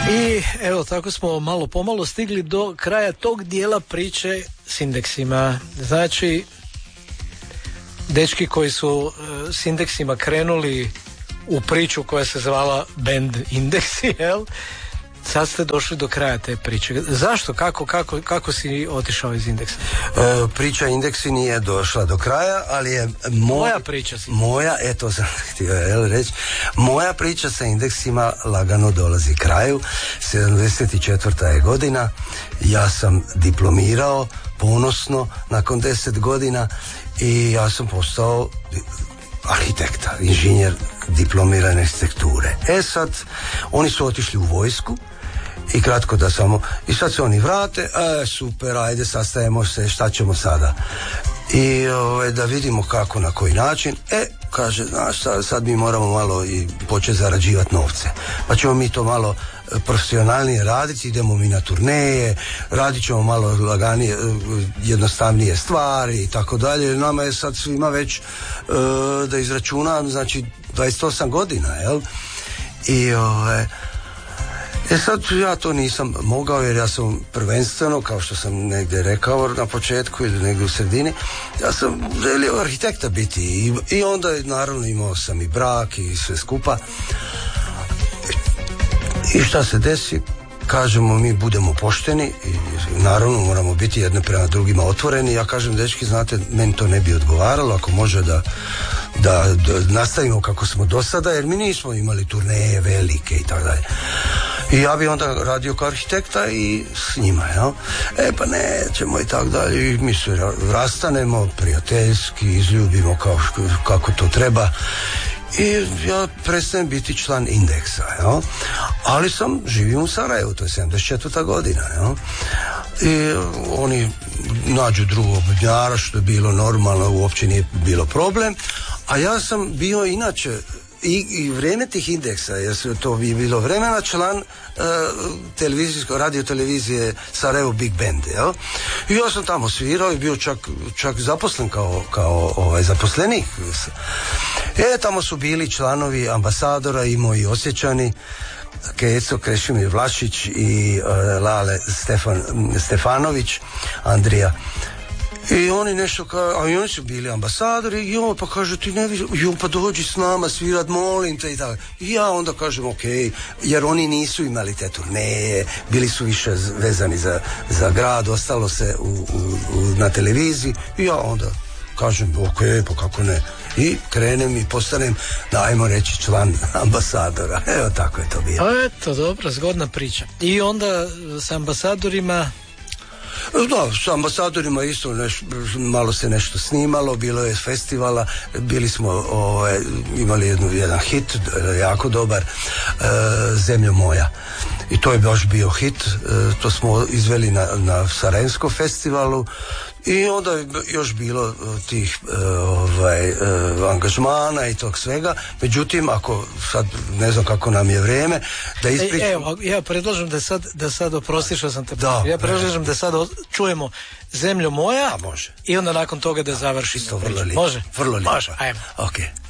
I evo tako smo malo pomalo stigli do kraja tog dijela priče s indeksima. Znači, dečki koji su s indeksima krenuli u priču koja se zvala Band Indeksi, jel? Sad ste došli do kraja te priče. Zašto? Kako si otišao iz Indeksa? Priča Indeksi nije došla do kraja, ali je moja priča si. To sam htio reći. Moja priča sa Indeksima lagano dolazi kraju. 74. je godina. Ja sam diplomirao ponosno nakon 10 godina i ja sam postao arhitekta, inženjer diplomirane arhitekture. Sad, oni su otišli u vojsku i kratko da samo, i sad se oni vrate, super, ajde sastajemo se, šta ćemo sada? I da vidimo kako, na koji način. Kaže, znaš, sad mi moramo malo i početi zarađivati novce. Pa ćemo mi to malo profesionalnije raditi, idemo mi na turneje, radit ćemo malo laganije, jednostavnije stvari i tako dalje. Nama je sad svima već, da izračunam, znači 28 godina, jel? I sad ja to nisam mogao, jer ja sam prvenstveno, kao što sam negdje rekao na početku ili negdje u sredini, ja sam želio arhitekta biti i onda naravno imao sam i brak i sve skupa. I šta se desi? Kažemo, mi budemo pošteni i naravno moramo biti jedne prema drugima otvoreni. Ja kažem, dečki, znate, meni to ne bi odgovaralo, ako može da nastavimo kako smo do sada, jer mi nismo imali turneje velike i tako dalje. I ja bi onda radio kao arhitekta i s njima, jel? Pa nećemo i tako dalje. I mi se rastanemo, prijateljski, izljubimo kako to treba. I ja prestajem biti član Indeksa, jel? Ali živim u Sarajevu, to je 74. godina, jel? I oni nađu drugog bubnjara, što je bilo normalno, uopće nije bilo problem. A ja sam bio inače i vrijeme tih Indeksa, jer to bi bilo vremena, član radio televizije Sarajevo Big Band, jel? I ja sam tamo svirao i bio čak zaposlen kao zaposlenik. Tamo su bili članovi Ambasadora i moji Osječani, Keco Krešimir Vlašić i Lale Stefanović, Andrija. I oni nešto a i oni su bili ambasadori i pa kažu, ti ne vidiš, pa dođi s nama svirat, molim te i tako. I ja onda kažem, jer oni nisu imali te turneje, bili su više vezani za grad, ostalo se na televiziji i ja onda kažem, pa kako ne. I krenem i postanem, dajmo reći, član Ambasadora. Evo, tako je to bilo. Eto, dobro, zgodna priča. I onda s ambasadorima... Da, s ambasadorima isto malo se nešto snimalo, bilo je festivala, bili smo imali jedan hit, jako dobar, Zemljo moja. I to je baš bio hit, to smo izveli na Sarajevskom festivalu. I onda je još bilo tih angažmana i tog svega. Međutim, ako sad ne znam kako nam je vrijeme da ispričam... Evo, ja predlažem da sad oprostiš što sam te... Ja predlažem da sad čujemo Zemljo moja. Može. I onda nakon toga da završimo. Isto vrlo lijepo. Može? Vrlo lijepo. Može, ajmo. Ok.